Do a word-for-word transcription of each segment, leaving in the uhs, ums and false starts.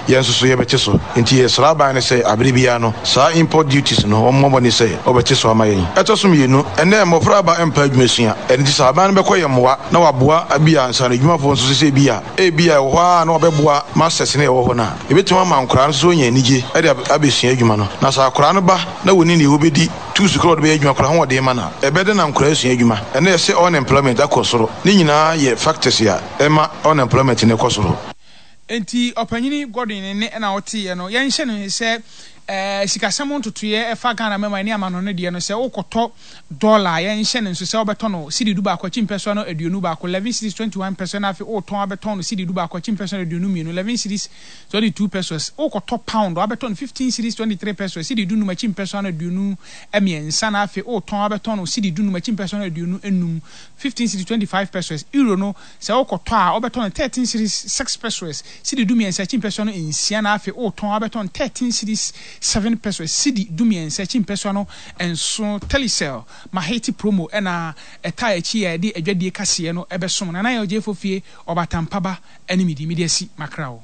yenso so yebete so enti yesra ban ne say abere bia no sa import duties no ommo ni say obete so amayen etoso mienu ene mofra ba empa adwumasua enti sa ban be koye mowa na waboa abia ansa na adwumafo nso se bia e bia ho a na obeboa masters ne wo ho na ebetuma mankora nso nya nige e de abesua adwuma no na sa akora no ba na woni ne obedi two sukro be adwuma kora ho de ma na ebede na nkora asua adwuma ene se unemployment akosoro ni nyina ye factors ya ema unemployment ne kosoro enti opanyini Gordon ne na otie no yen hye no se eh sikasamo ntotoye efa Ghana mema ni amano no de no se wokoto dollar yen hye no se obeto no cedi duba akwachi mpeso no aduonu ba ko eleven cedis twenty-one percent afi o ton abeto no cedi duba akwachi mpeso no aduonu mienu eleven cedis twenty-two pesos wokoto pound abeto no fifteen cedis twenty-three pesos cedi dunu machi mpeso no aduonu emiensa na afi o ton abeto no cedi dunu machi mpeso no aduonu enum fifteen cedis twenty-five pesos euro no se wokoto a obeto no thirteen cedis six pesos cedi dunu miensa chi mpeso no ensia na afi o ton abeto no thirteen cedis seven pesos cedi dumien searching peso no enso Telecel maheti promo ena eta echi ya di adwadie kase no ebesom na na ya ojefofie obatampaba enimidi mediasi makrao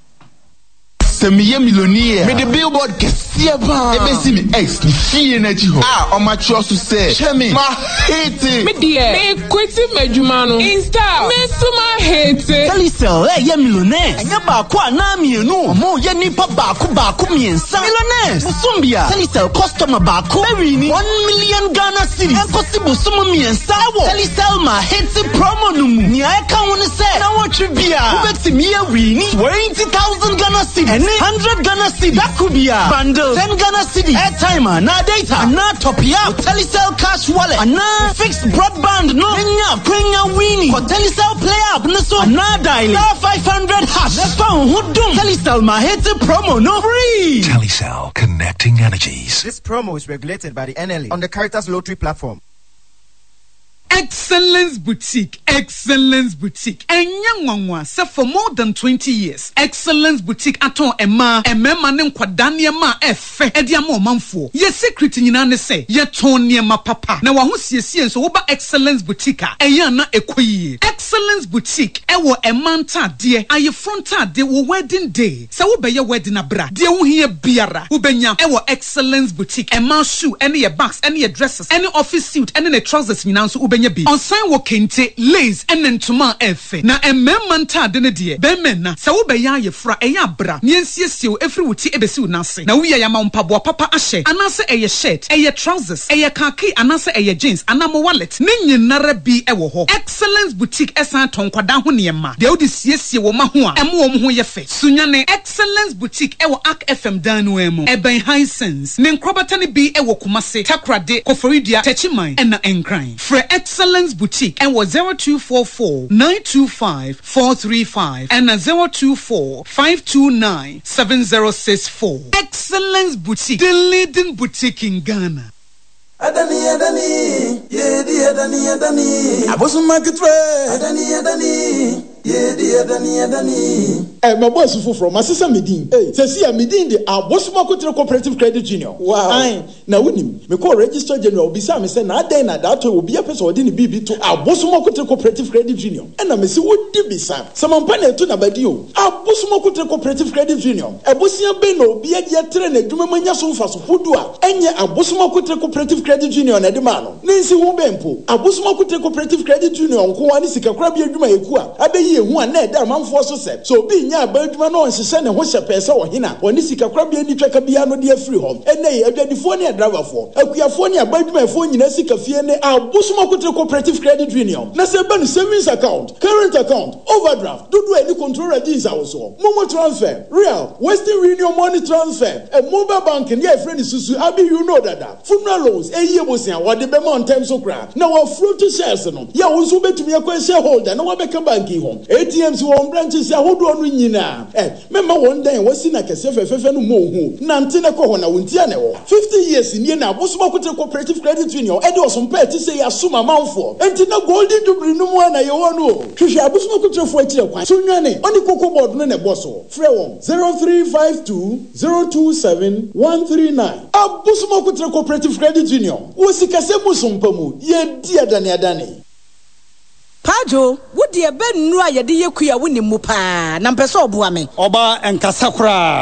Semiye millionaire. Me the billboard kesia ba. Ebesi mi ex fie na chi ho. Ah, o ma cho so say. Chemi. Ma hate. Me dear. Me kweti medjuma no. Insta. Me so ma hate. Telecel eh ye millionaire. Anya ba ko ana mienu. Omo ye nipa ba ko ba ko miensa. Millionaire. Busumbia. Telecel customer ba ko. Very ni one million Ghana cedis. Enkosi busum miensa wo. Telecel ma hate promo no mu. Ni aka woni say. Na wo twibia. Ubeti mi ya wini twenty thousand Ghana cedis. one hundred Ghana cedis. That could be a bundle. ten Ghana cedis. Airtime, na data, na top ya. Telecel cash wallet, na fixed broadband. No, Kenya, Kenya winning. For Telecel play up, no so na dial. Star five hundred hash. The phone who dum. Telecel ma hate promo, no free. Telecel, connecting energies. This promo is regulated by the N L A on the Caritas Lottery platform. Excellence Boutique, Excellence Boutique. Enyanwanwa se for more than twenty years. Excellence Boutique aton ema, emema ne nkwadane ma efe. Edi ama omanfo. Ye secret nyina ne se, ye ton niema papa. Na wa ho siesie nso wo ba Excellence Boutique a, eya na ekoyi. Excellence Boutique ewo emanta de, aye fronta de wo wedding day. Se wo be ye wedding abra. De wo hie biara. Wo benya ewo Excellence Boutique. Ema shoe, any ye bags, any ye dresses, any office suit, any the trousers nyina nso wo benya bi. On sign wo kente lace enentuma efe na ememma ntade ne de be men na se wo be ya yefra eya bra niensiesie wo efri wuti ebesi wo nase na wo ya yama mpabo papa ahye anase eye shirt eye trousers eye khaki anase eye jeans anamo wallet ne nyinara bi ewo ho. Excellence Boutique esan tonkwada ho niema de wo di siesie wo ma ho a emo wo ho yefe sunyane. Excellence Boutique ewo Arc F M danu emu eben high sense ne nkrobata ne bi ewo Kumase Takrade Koforidia Techiman ena enkran fre Excellence Boutique and was zero two four four nine two five four three five and a zero two four five two nine seven zero six four. Excellence Boutique, the leading boutique in Ghana. Adani Adani, yedi Adani Adani. Abosuma kitwe. Adani Adani. Yedi Adani Adani. Eh, my boss is from my sister Medin. Hey, say see a Medin the Abosuma Kutre Cooperative Credit Union. Wow. Aye. Now with him, me call register general. Bisa me say na day na that will be a person within the B B to Abosuma Kutre Cooperative Credit Union. And I me say what did be sa? Some company to na badio. Abosuma Kutre Cooperative Credit Union. Abosia Beno be a yetre na dwuma manya so mfa so fodua. Enye Abosuma Kutre Cooperative Credit Union na de ma no. Nensi wo bempo. Abosuma Kutre Cooperative Credit Union ko ani sika kra bi adwuma ekua. Abeyi ehu an na da manfo so se. So bi nya abadwuma no nsese ne ho hyepese wo hina. Oni sika kra bi ani twaka bia no de afiri hom. Ene adwadifo ne driverfo. Akuyafo ne abadwumafo nyina sika fie ne Abosuma Kutre Cooperative Credit Union. Na se ba no savings account, current account, overdraft, dodo any control register also. Momo transfer, real, Western Union money transfer, a mobile banking, yeah, friend susu abi you know that. Funeral loans, a year was here, what the bema on terms of craft. Now our fruit shares no. Ya unso betumi akwa shareholder, no wabeka banki home. A T Ms won branches ya hodo anu nyina. Eh, member one day wasi na kese fefefe no mo hu. Na ntine ko ho na wontia ne wo. fifty years nie na Abosuma Kutre Cooperative Credit Union. E de osompa ti say ya suma manfo. Enti na golden jubilee no mu na ye wo no. Hwehwe Abosuma Kutre fo akire kwan. So nwane, oni koko board no ne boso. Frɛ won zero three five two zero two seven one three nine. Abosuma Kutre Cooperative Credit Union. Wo sikase musompa mu. Ye di adane adane. Pajo, wo de be nnu a ye de yekuya wo ni mu pa na mpɛ sɛ ɔboa me. Oba enkasa kra.